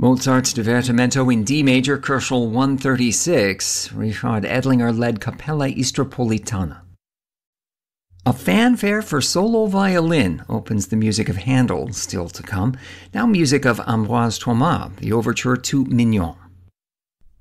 Mozart's Divertimento in D major, Köchel 136, Richard Edlinger-led Capella Istropolitana. A fanfare for solo violin opens the music of Handel, still to come. Now music of Ambroise Thomas, the overture to Mignon.